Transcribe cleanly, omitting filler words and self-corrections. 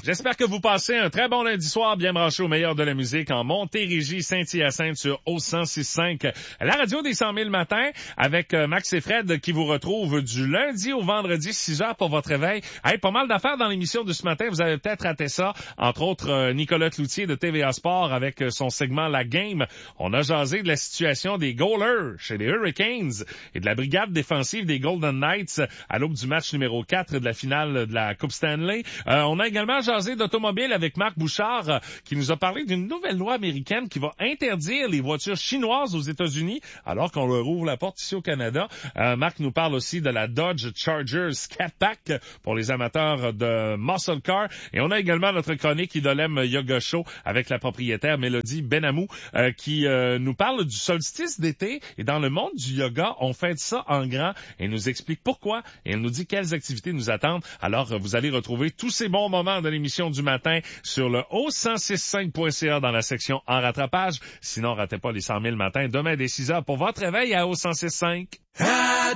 J'espère que vous passez un très bon lundi soir, bien branché au meilleur de la musique en Montérégie, Saint-Hyacinthe sur O106.5. La radio des 100 000 matins avec Max et Fred qui vous retrouvent du lundi au vendredi 6 heures pour votre réveil. Hey, pas mal d'affaires dans l'émission de ce matin. Vous avez peut-être raté ça. Entre autres, Nicolas Cloutier de TVA Sport avec son segment La Game. On a jasé de la situation des goalers chez les Hurricanes et de la brigade défensive des Golden Knights à l'aube du match numéro 4 de la finale de la Coupe Stanley. On a également jasé d'automobile avec Marc Bouchard qui nous a parlé d'une nouvelle loi américaine qui va interdire les voitures chinoises aux États-Unis alors qu'on leur ouvre la porte ici au Canada. Marc nous parle aussi de la Dodge Charger Catback pour les amateurs de muscle car. Et on a également notre chronique Idolem Yoga Show avec la propriétaire Mélodie Benamou qui nous parle du solstice d'été. Et dans le monde du yoga, on fête ça en grand et nous explique pourquoi. Et elle nous dit quelles activités nous attendent. Alors, vous allez retrouver tous ces bons moments de l'émission du matin sur le O1065.ca dans la section en rattrapage. Sinon, ratez pas les 100 000 matins demain dès 6 heures pour votre réveil à O1065.